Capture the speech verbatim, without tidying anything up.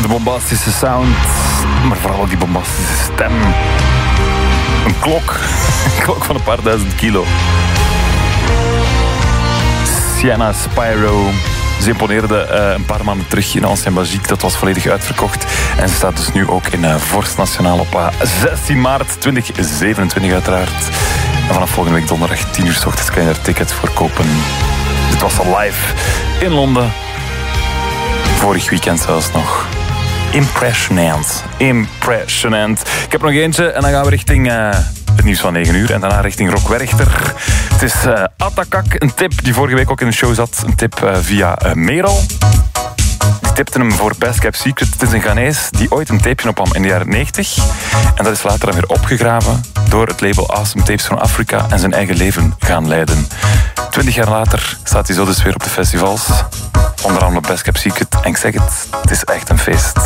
de bombastische sound, maar vooral ook die bombastische stem. Een klok. Een klok van een paar duizend kilo. Sienna Spyro. Ze imponeerde uh, een paar maanden terug in Ancien Belgique. Dat was volledig uitverkocht. En ze staat dus nu ook in uh, Vorst Nationaal op uh, zestien maart tweeduizend zevenentwintig uiteraard. En vanaf volgende week donderdag tien uur 's ochtends kan je daar tickets voor kopen. Dit was al live in Londen. Vorig weekend zelfs nog. Impressionant. Impressionant. Ik heb nog eentje en dan gaan we richting uh, het nieuws van negen uur. En daarna richting Rock Werchter. Het is uh, Atakak, een tip die vorige week ook in de show zat. Een tip uh, via uh, Merel. Die tipte hem voor Best Kept Secret. Het is een Ghanese die ooit een tapeje opnam in de jaren negentig. En dat is later dan weer opgegraven door het label Awesome Tapes from Africa en zijn eigen leven gaan leiden. Twintig jaar later staat hij zo dus weer op de festivals. Onder andere Best Kept Secret. En ik zeg het, het is echt een feest.